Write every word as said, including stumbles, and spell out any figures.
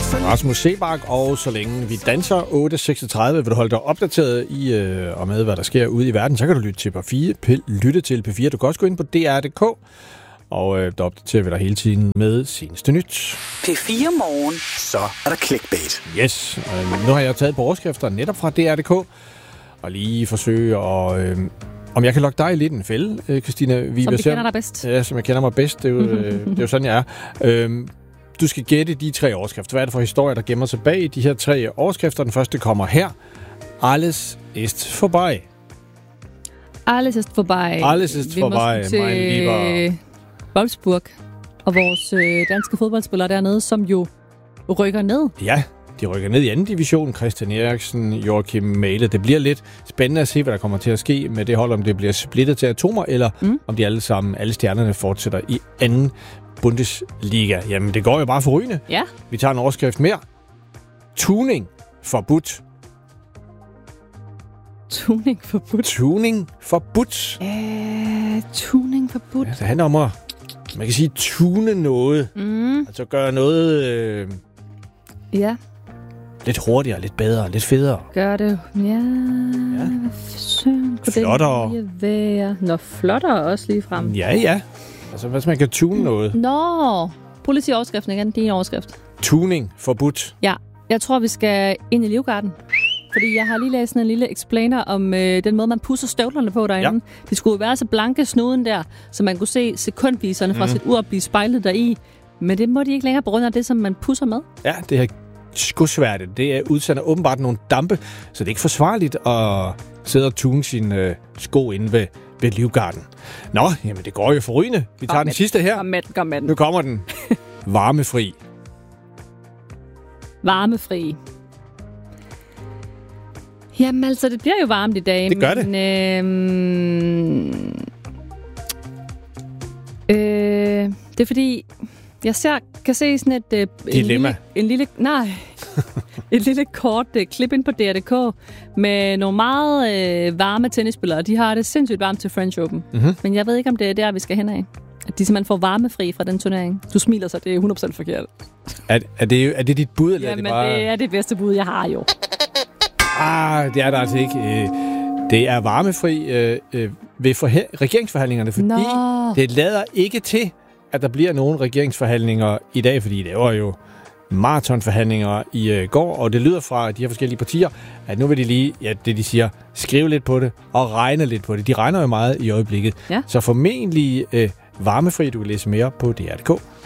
Rasmus Seebach, og så længe vi danser otte seksogtredive, vil du holde dig opdateret i øh, og med, hvad der sker ude i verden, så kan du lytte til P fire. P- lytte til P fire. Du kan også gå ind på D R punktum D K, og øh, der opdaterer vi dig hele tiden med seneste nyt. P fire Morgen. Så er der clickbait. Yes, øh, nu har jeg taget på overskrifter netop fra D R punktum D K, og lige forsøge at... Øh, om jeg kan lokke dig lidt en fælde, øh, Christina. Vi som du kender dig bedst. Ja, som jeg kender mig bedst. Det er jo, øh, det er jo sådan, jeg er. Øh, Du skal gætte de tre overskrifter. Hvad er det for historier, der gemmer sig bag de her tre overskrifter? Den første kommer her. Alles ist vorbei. Alles ist vorbei. Alles ist Vi vorbei, må til mein lieber. Wolfsburg og vores øh, danske fodboldspillere dernede, som jo rykker ned. Ja, de rykker ned i anden division. Christian Eriksen, Joachim Mæhle. Det bliver lidt spændende at se, hvad der kommer til at ske med det hold, om det bliver splittet til atomer, eller mm. om de alle sammen, alle stjernerne fortsætter i anden Bundesliga. Jamen, det går jo bare forrygende. Ja. Vi tager en overskrift mere. Tuning forbudt. Tuning forbudt. Tuning forbudt. Øh, tuning forbudt. Ja, det handler om at, man kan sige, tune noget. Mm. Altså gøre noget øh, Ja. lidt hurtigere, lidt bedre, lidt federe. Gør det. Ja. Ja. Hvad søren kunne Flottere. det lige være? Nå, flottere også lige frem. Ja, ja. Altså, hvis man kan tune noget. Nå. Prøv lige at sige overskriften igen. Din overskrift. Tuning forbudt. Ja. Jeg tror, vi skal ind i Livgarden. Fordi jeg har lige læst en lille explainer om øh, den måde, man pusser støvlerne på derinde. Ja. De skulle være så blanke snuden der, så man kunne se sekundviserne fra mm. sit ur blive spejlet deri. Men det må de ikke længere på grund af det, som man pusser med. Ja, det er skudsværdigt. Det er udsender åbenbart nogle dampe, så det er ikke forsvarligt at sidde og tune sine øh, sko inde ved, ved Livgarden. Nå, jamen det går jo forrygende. Vi tager Kom den sidste her. Kom med den, kom med den. Nu kommer den. Varmefri. Varmefri. Jamen altså, det bliver jo varmt i dag. Det gør men, det. Øh, øh, det er fordi, jeg ser, kan se sådan et... Øh, Dilemma. En lille, en lille, nej, et lille kort øh, klip ind på D R punktum D K med nogle meget øh, varme tennisspillere. De har det sindssygt varmt til French Open. Mm-hmm. Men jeg ved ikke, om det er der, vi skal hen af. At de simpelthen får varmefri fra den turnering. Du smiler, så det er hundrede procent forkert. Er, er, det, er det dit bud, eller Jamen, er det bare... det er det bedste bud, jeg har jo. Ah, det er der altså ikke. Det er varmefri ved regeringsforhandlingerne, fordi Nå. det lader ikke til, at der bliver nogen regeringsforhandlinger i dag, fordi det var jo maratonforhandlinger i går, og det lyder fra de her forskellige partier, at nu vil de lige, ja, det de siger, skrive lidt på det og regne lidt på det. De regner jo meget i øjeblikket. Ja. Så formentlig øh, varmefri, du kan læse mere på D R punktum D K.